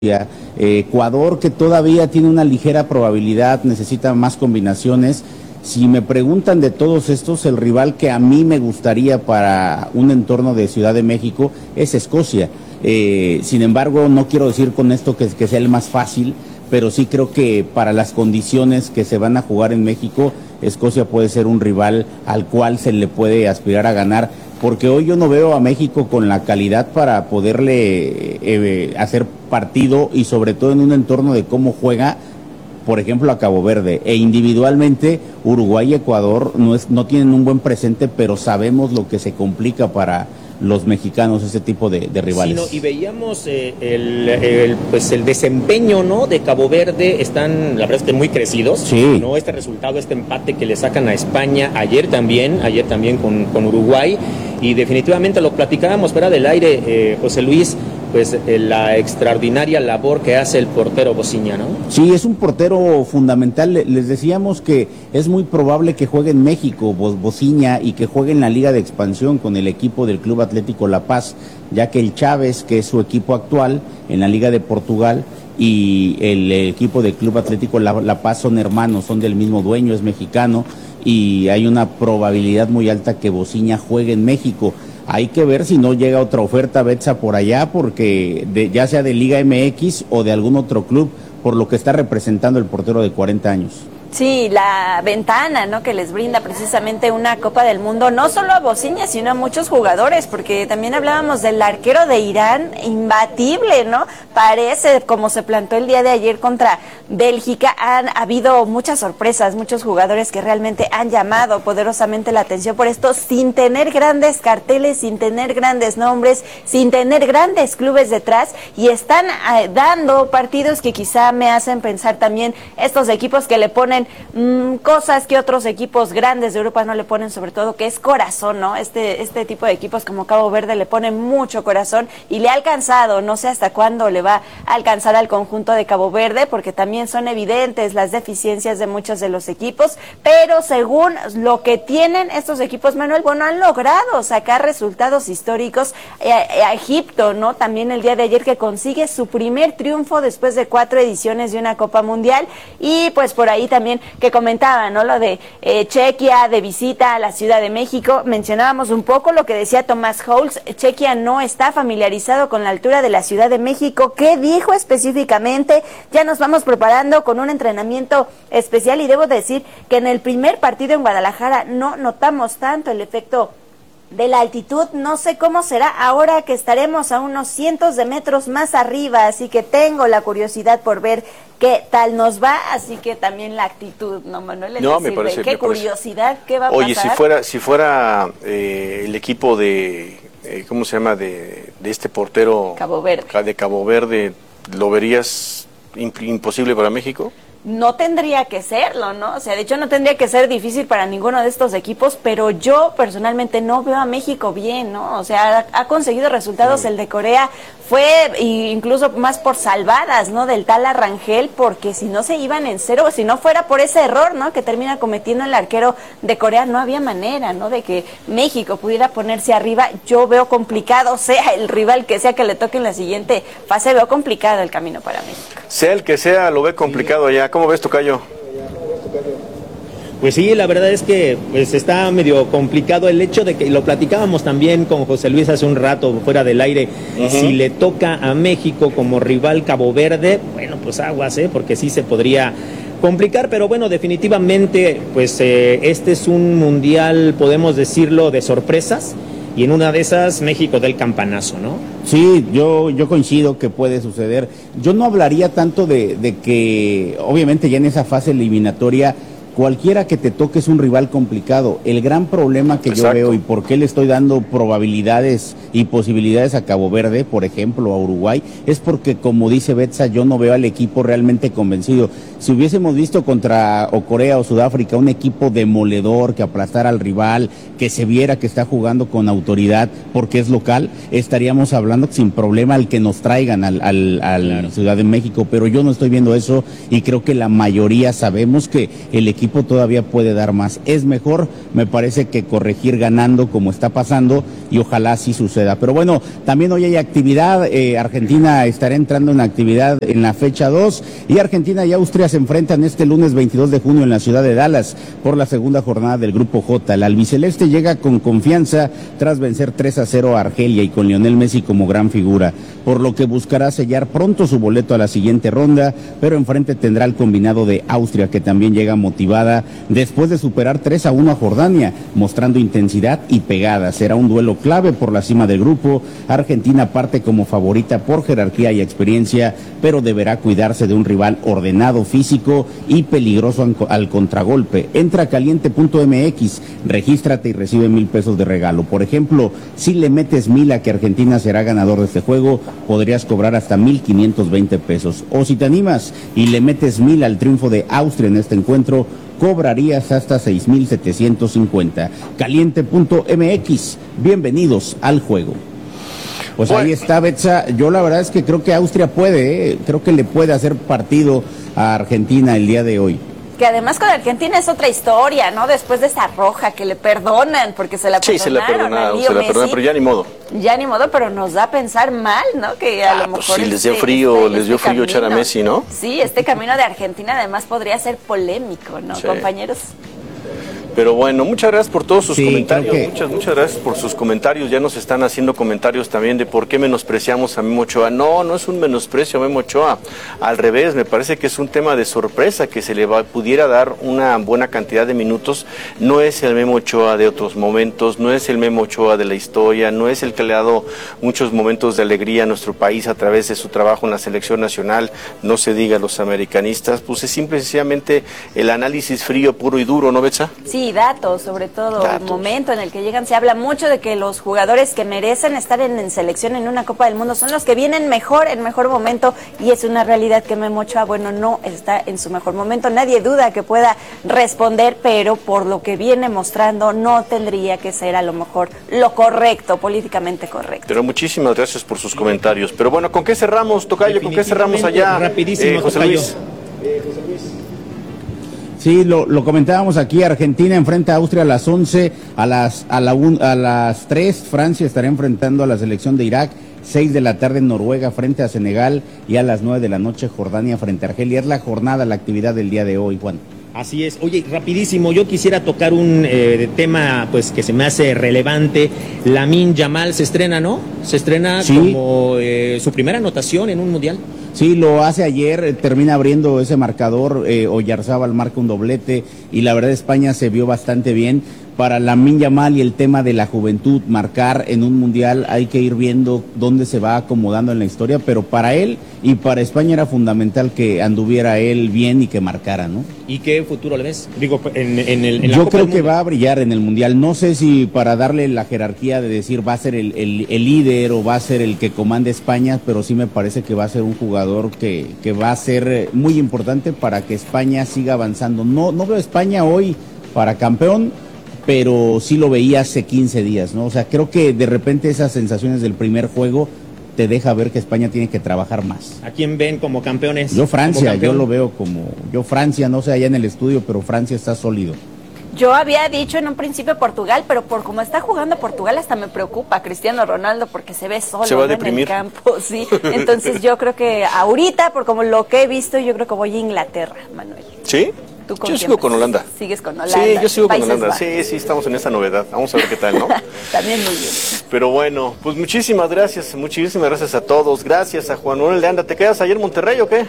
Ecuador, que todavía tiene una ligera probabilidad, necesita más combinaciones. Si me preguntan de todos estos, el rival que a mí me gustaría para un entorno de Ciudad de México es Escocia. Sin embargo, no quiero decir con esto que sea el más fácil, pero sí creo que para las condiciones que se van a jugar en México, Escocia puede ser un rival al cual se le puede aspirar a ganar, porque hoy yo no veo a México con la calidad para poderle hacer partido, y sobre todo en un entorno de cómo juega, por ejemplo, a Cabo Verde. E individualmente, Uruguay y Ecuador no tienen un buen presente, pero sabemos lo que se complica para los mexicanos ese tipo de rivales. Sí, no, y veíamos el desempeño, ¿no?, de Cabo Verde. Están, la verdad es que muy crecidos. Sí. ¿No? Este resultado, este empate que le sacan a España ayer también con Uruguay, y definitivamente lo platicábamos fuera del aire, José Luis, pues la extraordinaria labor que hace el portero Bociña, ¿no? Sí, es un portero fundamental. Les decíamos que es muy probable que juegue en México Bociña, y que juegue en la Liga de Expansión con el equipo del Club Atlético La Paz, ya que el Chávez, que es su equipo actual en la Liga de Portugal, y el equipo del Club Atlético La Paz son hermanos, son del mismo dueño, es mexicano, y hay una probabilidad muy alta que Bociña juegue en México. Hay que ver si no llega otra oferta, Betsa, por allá, porque ya sea de Liga MX o de algún otro club, por lo que está representando el portero de 40 años. Sí, la ventana, ¿no?, que les brinda precisamente una Copa del Mundo, no solo a Bociña, sino a muchos jugadores, porque también hablábamos del arquero de Irán, imbatible, ¿no? Parece, como se plantó el día de ayer contra Bélgica. Han habido muchas sorpresas, muchos jugadores que realmente han llamado poderosamente la atención por esto, sin tener grandes carteles, sin tener grandes nombres, sin tener grandes clubes detrás, y están dando partidos que quizá me hacen pensar también estos equipos que le ponen cosas que otros equipos grandes de Europa no le ponen, sobre todo que es corazón, ¿no? Este tipo de equipos como Cabo Verde le ponen mucho corazón, y le ha alcanzado. No sé hasta cuándo le va a alcanzar al conjunto de Cabo Verde, porque también son evidentes las deficiencias de muchos de los equipos, pero según lo que tienen estos equipos, Manuel, bueno, han logrado sacar resultados históricos. A Egipto, ¿no?, también el día de ayer, que consigue su primer triunfo después de 4 ediciones de una Copa Mundial. Y pues por ahí también que comentaba, ¿no?, lo de Chequia de visita a la Ciudad de México. Mencionábamos un poco lo que decía Tomás Holtz. Chequia no está familiarizado con la altura de la Ciudad de México. ¿Qué dijo específicamente? Ya nos vamos preparando con un entrenamiento especial, y debo decir que en el primer partido en Guadalajara no notamos tanto el efecto de la altitud. No sé cómo será ahora que estaremos a unos cientos de metros más arriba, así que tengo la curiosidad por ver qué tal nos va, así que también la actitud, ¿no, Manuel? No, me parece, qué curiosidad, ¿qué va a Oye, pasar? si fuera el equipo de, ¿cómo se llama?, de este portero Cabo Verde. de Cabo Verde, ¿lo verías imposible para México? No tendría que serlo, ¿no? O sea, de hecho no tendría que ser difícil para ninguno de estos equipos, pero yo personalmente no veo a México bien, ¿no? O sea, ha conseguido resultados. El de Corea fue incluso más por salvadas, ¿no?, del tal Rangel, porque si no se iban en cero, si no fuera por ese error, ¿no?, que termina cometiendo el arquero de Corea, no había manera, ¿no?, de que México pudiera ponerse arriba. Yo veo complicado, sea el rival que sea que le toque en la siguiente fase, veo complicado el camino para México. Sea el que sea, lo ve complicado allá. ¿Cómo ves, tocayo? Pues sí, la verdad es que pues está medio complicado el hecho de que, lo platicábamos también con José Luis hace un rato fuera del aire, si le toca a México como rival Cabo Verde, bueno, pues aguas, porque sí se podría complicar, pero bueno, definitivamente pues este es un mundial, podemos decirlo, de sorpresas, y en una de esas México da el campanazo, ¿no? Sí, yo coincido que puede suceder. Yo no hablaría tanto de que, obviamente, ya en esa fase eliminatoria, cualquiera que te toque es un rival complicado. El gran problema que yo veo, y por qué le estoy dando probabilidades y posibilidades a Cabo Verde, por ejemplo, a Uruguay, es porque, como dice Betsa, yo no veo al equipo realmente convencido. Si hubiésemos visto contra Corea o Sudáfrica un equipo demoledor que aplastara al rival, que se viera que está jugando con autoridad porque es local, estaríamos hablando sin problema al que nos traigan al Ciudad de México, pero yo no estoy viendo eso, y creo que la mayoría sabemos que el equipo todavía puede dar más. Es mejor, me parece, que corregir ganando como está pasando, y ojalá sí suceda. Pero bueno, también hoy hay actividad, Argentina estará entrando en actividad en la fecha 2 y Argentina y Austria se enfrentan este lunes 22 de junio en la ciudad de Dallas por la segunda jornada del Grupo J. El albiceleste llega con confianza tras vencer 3-0 a Argelia y con Lionel Messi como gran figura, por lo que buscará sellar pronto su boleto a la siguiente ronda, pero enfrente tendrá el combinado de Austria, que también llega motivada después de superar 3-1 a Jordania, mostrando intensidad y pegada. Será un duelo clave por la cima del grupo. Argentina parte como favorita por jerarquía y experiencia, pero deberá cuidarse de un rival ordenado, físico y peligroso al contragolpe. Entra a caliente.mx, regístrate y recibe $1,000 de regalo. Por ejemplo, si le metes 1,000 a que Argentina será ganador de este juego, podrías cobrar hasta $1,520. O si te animas y le metes 1,000 al triunfo de Austria en este encuentro, cobrarías hasta 6,750. Caliente.mx, bienvenidos al juego. Pues bueno, ahí está, Betsa. Yo la verdad es que creo que Austria puede, creo que le puede hacer partido a Argentina el día de hoy. Que además con Argentina es otra historia, ¿no? Después de esa roja que le perdonan, porque se la perdonaron. Sí, se la perdonaron, pero ya ni modo. Ya ni modo, pero nos da a pensar mal, ¿no? Que a lo mejor... Pues sí, les dio frío echar a Messi, ¿no? Sí, este camino de Argentina además podría ser polémico, ¿no, sí, compañeros? Pero bueno, muchas gracias por todos sus comentarios, muchas gracias por sus comentarios. Ya nos están haciendo comentarios también de por qué menospreciamos a Memo Ochoa. No es un menosprecio a Memo Ochoa, al revés, me parece que es un tema de sorpresa que se le pudiera dar una buena cantidad de minutos. No es el Memo Ochoa de otros momentos, no es el Memo Ochoa de la historia, no es el que le ha dado muchos momentos de alegría a nuestro país a través de su trabajo en la selección nacional, no se diga a los americanistas, pues es simple y sencillamente el análisis frío, puro y duro, ¿no, Betsa? Sí, datos, sobre todo el momento en el que llegan. Se habla mucho de que los jugadores que merecen estar en selección en una Copa del Mundo son los que vienen en mejor momento, y es una realidad que Memo Ochoa, bueno, no está en su mejor momento. Nadie duda que pueda responder, pero por lo que viene mostrando no tendría que ser a lo mejor lo correcto, políticamente correcto. Pero muchísimas gracias por sus comentarios. Pero bueno, ¿con qué cerramos, tocayo? ¿Con qué cerramos allá? Rapidísimo, José Luis. Sí, lo comentábamos aquí. Argentina enfrenta a Austria a las 11, a las 3 Francia estará enfrentando a la selección de Irak, 6 de la tarde Noruega frente a Senegal y a las 9 de la noche Jordania frente a Argelia. Es la jornada, la actividad del día de hoy, Juan. Así es. Oye, rapidísimo, yo quisiera tocar un tema pues que se me hace relevante. Lamine Yamal se estrena, ¿no? Se estrena, ¿sí?, como su primera anotación en un mundial. Sí, lo hace ayer, termina abriendo ese marcador, Oyarzábal marca un doblete y la verdad España se vio bastante bien. Para Lamine Yamal y el tema de la juventud, marcar en un mundial, hay que ir viendo dónde se va acomodando en la historia, pero para él y para España era fundamental que anduviera él bien y que marcara, ¿no? ¿Y qué futuro le ves? Digo, en la Yo creo que va a brillar en el mundial. No sé si para darle la jerarquía de decir va a ser el líder o va a ser el que comande España, pero sí me parece que va a ser un jugador que va a ser muy importante para que España siga avanzando. No veo a España hoy para campeón, pero sí lo veía hace 15 días, ¿no? O sea, creo que de repente esas sensaciones del primer juego te deja ver que España tiene que trabajar más. ¿A quién ven como campeones? Yo Francia, yo lo veo yo Francia, no sé allá en el estudio, pero Francia está sólido. Yo había dicho en un principio Portugal, pero por cómo está jugando Portugal hasta me preocupa Cristiano Ronaldo, porque se ve solo, se va a en el campo, sí. Entonces yo creo que ahorita, por como lo que he visto, yo creo que voy a Inglaterra, Manuel. ¿Sí? Yo sigo con Holanda. ¿Sigues con Holanda? Sí, yo sigo con Holanda. Sí, estamos en esta novedad. Vamos a ver qué tal, ¿no? También muy bien. Pero bueno, pues muchísimas gracias a todos. Gracias a Juan Manuel de Anda. ¿Te quedas ayer en Monterrey o qué?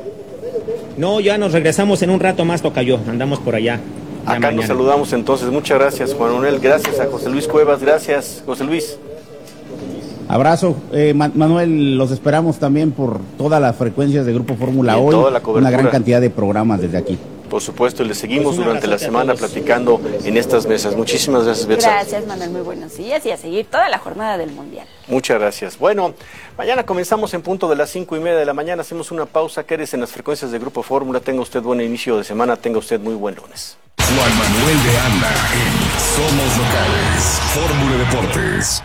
No, ya nos regresamos en un rato más, tocayo. Andamos por allá. Acá mañana nos saludamos entonces. Muchas gracias, Juan Manuel. Gracias a José Luis Cuevas. Gracias, José Luis. Abrazo, Manuel, los esperamos también por todas las frecuencias de Grupo Fórmula hoy. Una gran cantidad de programas desde aquí. Por supuesto, y le seguimos durante la semana platicando en estas mesas. Muchísimas gracias, Betsa. Gracias, Manuel, muy buenos días y a seguir toda la jornada del Mundial. Muchas gracias. Bueno, mañana comenzamos en punto de las 5:30 de la mañana. Hacemos una pausa. Quédese en las frecuencias de Grupo Fórmula. Tenga usted buen inicio de semana. Tenga usted muy buen lunes. Juan Manuel de Anda en Somos Locales. Fórmula Deportes.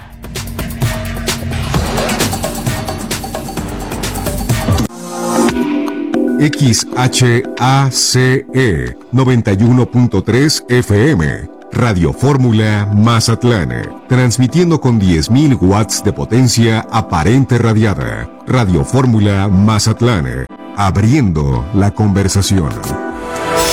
XHACE 91.3 FM Radio Fórmula Mazatlán, transmitiendo con 10.000 watts de potencia aparente radiada. Radio Fórmula Mazatlán, abriendo la conversación.